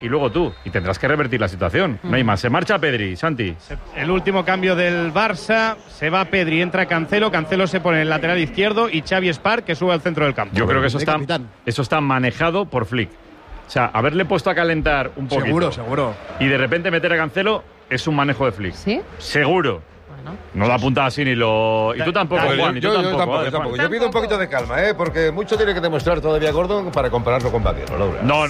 y luego tú. Y tendrás que revertir la situación. No hay más. Se marcha Pedri, Santi. El último cambio del Barça. Se va Pedri, entra Cancelo. Cancelo se pone en el lateral izquierdo y Xavi Espark que sube al centro del campo. Yo creo que eso está manejado por Flick. O sea, haberle puesto a calentar un poquito. Seguro. Y de repente meter a Cancelo es un manejo de Flick. ¿Sí? Seguro. No lo apunta así ni lo... Y tú tampoco, Juan. Yo tampoco. Yo pido un poquito de calma, porque mucho tiene que demostrar todavía Gordon para compararlo con Vaquero. No.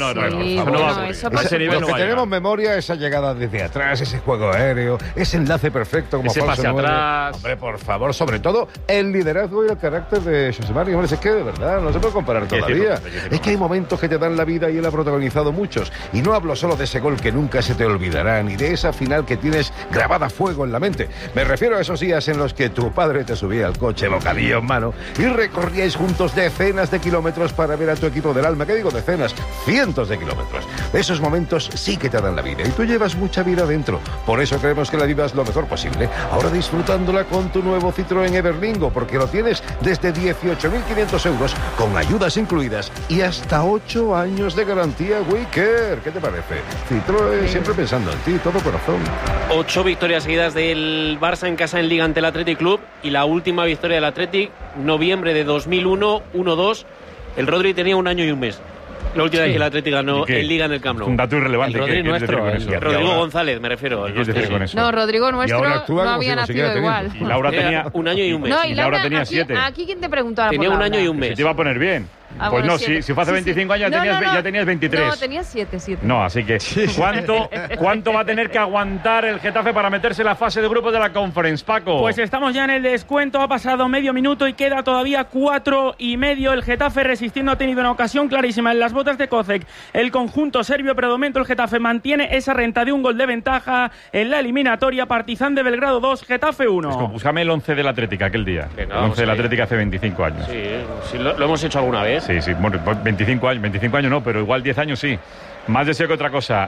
Los que tenemos memoria, esa llegada desde atrás, ese juego aéreo, ese enlace perfecto como ese falso pase 9. atrás. Hombre, por favor, sobre todo el liderazgo y el carácter de José María. Hombre, es que de verdad no se puede comparar todavía. Es que hay momentos que te dan la vida y él ha protagonizado muchos. Y no hablo solo de ese gol que nunca se te olvidará, ni de esa final que tienes grabada a fuego en la mente. Me refiero a esos días en los que tu padre te subía al coche, bocadillo en mano, y recorríais juntos decenas de kilómetros para ver a tu equipo del alma. ¿Qué digo decenas? Cientos de kilómetros. Esos momentos sí que te dan la vida, y tú llevas mucha vida dentro. Por eso creemos que la vivas lo mejor posible. Ahora disfrutándola con tu nuevo Citroën Everlingo, porque lo tienes desde 18.500 euros, con ayudas incluidas y hasta 8 años de garantía Wicker. ¿Qué te parece? Citroën, siempre pensando en ti, todo corazón. 8 victorias seguidas del Barça en casa en Liga ante el Athletic Club, y la última victoria del Athletic, noviembre de 2001, 1-2. El Rodri tenía 1 año y 1 mes. La última vez que el Athletic ganó en Liga en el Camp Nou. Un dato irrelevante. El Rodri nuestro. Rodrigo González, me refiero. ¿Qué quieres decir con eso? No, Rodrigo nuestro no había nacido igual. Y Laura tenía 1 año y 1 mes. No, y Laura tenía 7. Aquí ¿quién te preguntó ahora? Tenía por 1 Laura? año y 1 mes. Se te iba a poner bien. Pues bueno, no, 7. si fue hace 25 años ya tenías 23. No, tenía 7. No, así que ¿cuánto va a tener que aguantar el Getafe para meterse en la fase de grupos de la Conference, Paco? Pues estamos ya en el descuento, ha pasado medio minuto y queda todavía 4,5. El Getafe resistiendo, ha tenido una ocasión clarísima en las botas de Kocek. El conjunto serbio, pero de momento el Getafe mantiene esa renta de 1 gol de ventaja en la eliminatoria. Partizan de Belgrado 2, Getafe 1. Es como, búscame el 11 del Atlético aquel día. Venga, el 11 del Atlético hace 25 años. Sí, lo hemos hecho alguna vez. Sí, bueno, 25 años no, pero igual 10 años sí. Más deseo que otra cosa.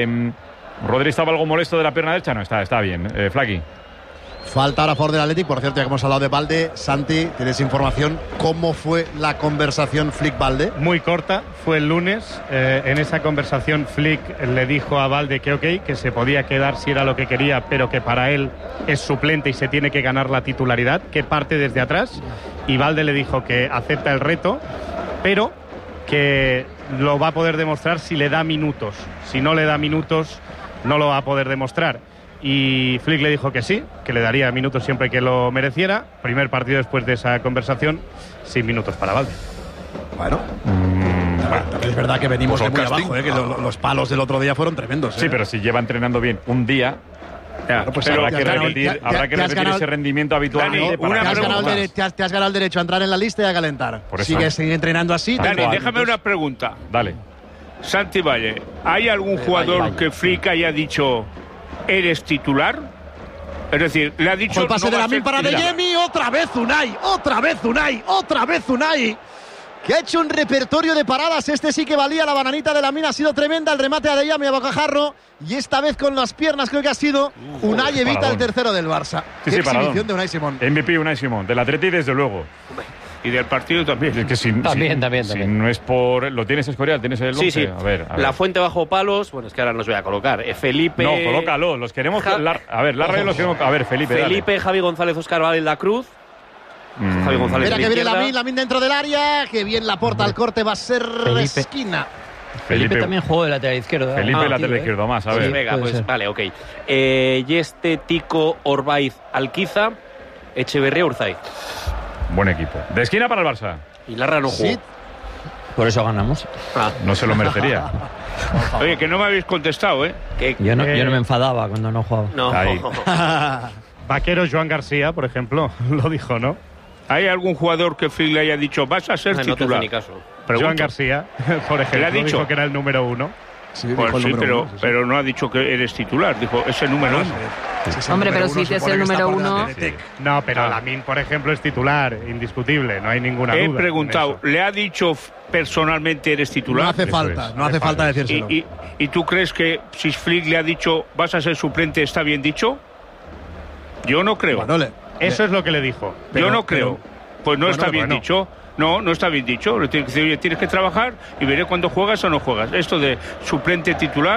¿Rodri estaba algo molesto de la pierna derecha? No, está bien. Flaky. Falta ahora a favor del Athletic. Por cierto, ya que hemos hablado de Balde, Santi, ¿tienes información? ¿Cómo fue la conversación Flick-Balde? Muy corta, fue el lunes. En esa conversación Flick le dijo a Balde que ok, que se podía quedar si era lo que quería, pero que para él es suplente y se tiene que ganar la titularidad, que parte desde atrás. Y Balde le dijo que acepta el reto, pero que lo va a poder demostrar si le da minutos. Si no le da minutos, no lo va a poder demostrar. Y Flick le dijo que sí, que le daría minutos siempre que lo mereciera. Primer partido después de esa conversación, sin minutos para Balde. Bueno, también es verdad que venimos de muy abajo, que los palos del otro día fueron tremendos. Sí, pero si lleva entrenando bien un día... Pues habrá que repetir ese rendimiento habitual. Te has ganado el derecho a entrar en la lista y a calentar. Sigues entrenando así. Dani, déjame una pregunta. Dale. Santi Valle, ¿hay algún jugador que Flick haya dicho eres titular? Es decir, le ha dicho... El pase de Lamin para Adeyemi, otra vez Unai, que ha hecho un repertorio de paradas. Este sí que valía, la bananita de Lamin ha sido tremenda, el remate de Adeyemi a bocajarro, y esta vez con las piernas creo que ha sido Unai evita paradón. El tercero del Barça. Sí, Qué exhibición paradón. de Unai Simón. MVP Unai Simón, del Atleti desde luego. Y del partido también. Es que si no es por... ¿Lo tienes, Escorial? ¿Tienes el 11? Sí. A ver. La Fuente bajo palos, bueno, es que ahora nos voy a colocar. Felipe... No, colócalo, los queremos... A ver, la red los queremos... A ver, Felipe, Javi González, Óscar Valda Cruz. Javi González. Mira que viene Lamin dentro del área, que bien la porta al corte, va a ser esquina. Felipe también jugó de lateral izquierdo. Felipe lateral izquierdo más, a ver. Sí, venga, pues vale, ok. Yeste, Tico, Orbaiz, Alquiza, Echeverría, Urzaiz. Buen equipo. De esquina para el Barça. Y Larra no jugó. Sí. Por eso ganamos. No se lo merecería. Oye, que no me habéis contestado, ¿eh? Yo no me enfadaba cuando no jugaba. No. Vaquero Joan García, por ejemplo, lo dijo, ¿no? ¿Hay algún jugador que Flick le haya dicho vas a ser No te titular? hace ni caso. Joan García, por ejemplo, ¿Le ha dicho? dijo que era el número 1. Sí, Pues sí, pero no ha dicho que eres titular, dijo es el número 1. Hombre, pero si es el número 1... No, pero Lamin, por ejemplo, es titular, indiscutible, no hay ninguna duda. He preguntado, ¿le ha dicho personalmente eres titular? No hace falta decírselo. ¿Y tú crees que si Flick le ha dicho vas a ser suplente está bien dicho? Yo no creo. Eso es lo que le dijo. Yo no creo. Pues no está bien dicho. No está bien dicho. Le tienes que decir, oye, tienes que trabajar y veré cuándo juegas o no juegas. Esto de suplente titular